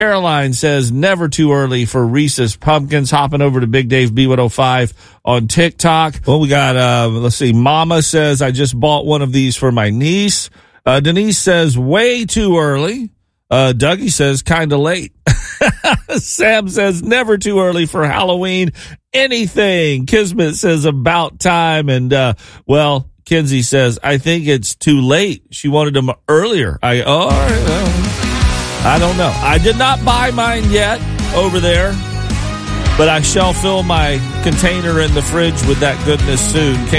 Caroline says never too early for Reese's Pumpkins. Hopping over to Big Dave B105 on TikTok. Well, we got, let's see. Mama says, I just bought one of these for my niece. Denise says way too early. Dougie says kind of late. Sam says never too early for Halloween. Anything. Kismet says about time. And, well, Kinsey says, I think it's too late. She wanted them earlier. I don't know. I did not buy mine yet over there, but I shall fill my container in the fridge with that goodness soon.